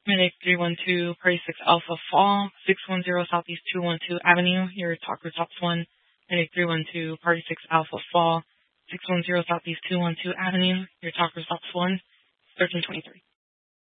Medic 312, Party 6 Alpha Fall, 610 Southeast 212 Avenue, your talk results 1. Medic 312, Party 6 Alpha Fall, 610 Southeast 212 Avenue, your talk results 1, 1323.